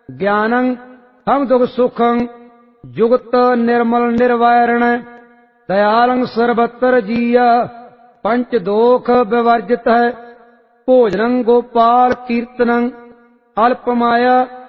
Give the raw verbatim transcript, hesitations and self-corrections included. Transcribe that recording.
ज्ञानं हम दुख सुखं जुगत निर्मल निर्वैरण दयालं सर्वत्र जीया पंच दोख विवर्जित है भोजनं गोपाल कीर्तनं अल्प माया